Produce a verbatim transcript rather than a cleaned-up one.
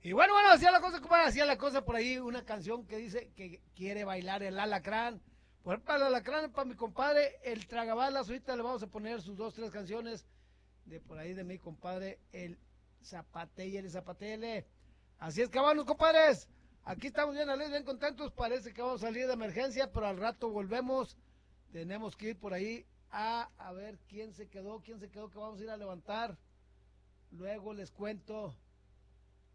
Y bueno, bueno, hacía la cosa, compadre, hacía la cosa por ahí, una canción que dice que quiere bailar el alacrán. Por ejemplo, para el alacrán, para mi compadre, el tragabalas, ahorita le vamos a poner sus dos, tres canciones de por ahí de mi compadre, el Zapatelle, el Zapatelle. Así es que vámonos, compadres. Aquí estamos bien alegres, bien contentos. Parece que vamos a salir de emergencia, pero al rato volvemos. Tenemos que ir por ahí a, a ver quién se quedó, quién se quedó, que vamos a ir a levantar. Luego les cuento.